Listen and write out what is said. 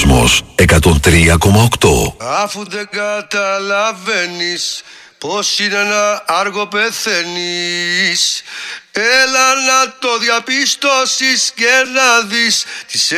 Κόσμος 103,8. Αφού δεν καταλαβαίνεις πως είναι να άργο πεθαίνεις, έλα να το διαπιστώσεις και να δεις τις